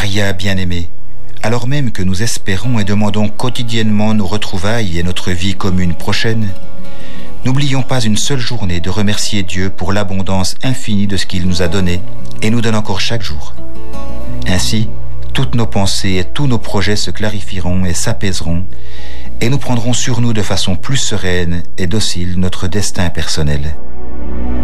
Maria bien-aimée, alors même que nous espérons et demandons quotidiennement nos retrouvailles et notre vie commune prochaine, n'oublions pas une seule journée de remercier Dieu pour l'abondance infinie de ce qu'il nous a donné et nous donne encore chaque jour. Ainsi, toutes nos pensées et tous nos projets se clarifieront et s'apaiseront, et nous prendrons sur nous de façon plus sereine et docile notre destin personnel.